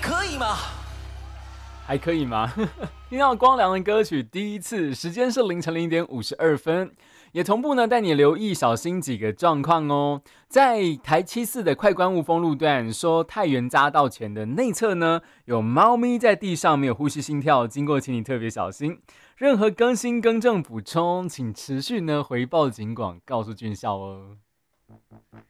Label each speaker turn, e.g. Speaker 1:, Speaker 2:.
Speaker 1: 可以吗？
Speaker 2: 还可以吗？听到光良的歌曲第一次，时间是凌晨0:52，也同步呢带你留意小心几个状况哦。在台74的快关雾峰路段，说太原匝道前的内侧呢，有猫咪在地上没有呼吸心跳，经过请你特别小心。任何更新更正补充，请持续呢回报警广，告诉军校哦。